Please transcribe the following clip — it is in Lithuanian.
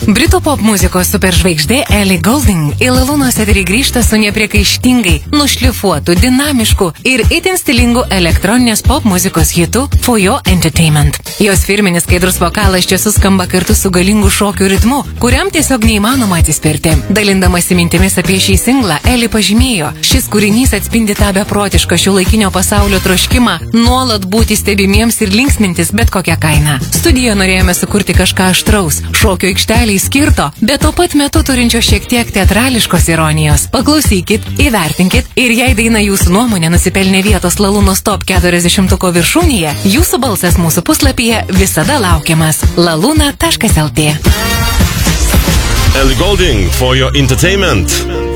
Britų pop muzikos superžvaigždė Ellie Goulding į Lalūnos eterį grįžta su nepriekaištingai, nušlifuotu, dinamišku ir itin stilingu elektroninės pop muzikos hitu For Your Entertainment. Jos firminis skaidrus vokalas čia suskamba kartu su galingu šokių ritmu, kuriam tiesiog neįmanoma atsispirti. Dalindamasi mintimis apie šį singlą, Ellie pažymėjo, šis kūrinys atspindi tą beprotišką šiuolaikinio pasaulio troškimą nuolat būti stebimiems ir linksmintis bet kokią kainą. Studijoje norėjome sukurti kažką aštraus, šokio aikšteliai skirto, bet tuo pat metu turinčio šiek tiek teatrališkos ironijos. Paklausykit, įvertinkit ir jei daina jūsų nuomonė nusipelnė vietos Lalūnos top 40 viršūnėje, jūsų balsas mūsų puslapyje visada laukiamas. laluna.lt. Ellie Goulding, For Your Entertainment.